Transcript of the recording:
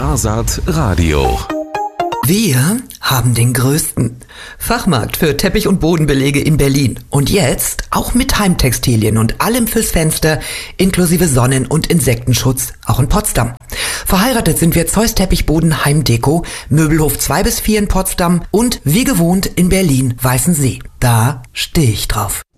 Wahrsat Radio. Wir haben den größten Fachmarkt für Teppich- und Bodenbelege in Berlin. Und jetzt auch mit Heimtextilien und allem fürs Fenster, inklusive Sonnen- und Insektenschutz, auch in Potsdam. Verheiratet sind wir Zeus Teppichboden Heimdeko, Möbelhof 2 bis 4 in Potsdam und wie gewohnt in Berlin Weißensee. Da stehe ich drauf.